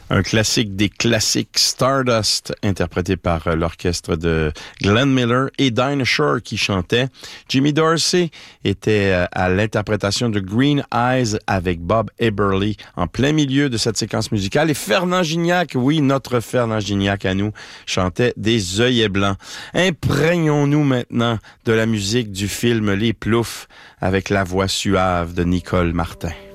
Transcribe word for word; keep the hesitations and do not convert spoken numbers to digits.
Un classique des classiques, Stardust, interprété par euh, l'orchestre de Glenn Miller et Dinah Shore qui chantait. Jimmy Dorsey était euh, à l'interprétation de Green Eyes avec Bob Eberly en plein milieu de cette séquence musicale. Et Fernand Gignac, oui, notre Fernand Gignac à nous, chantait des œillets blancs. Imprégnons-nous maintenant de la musique du film Les Ploufs avec la voix suave de Nicole Martin.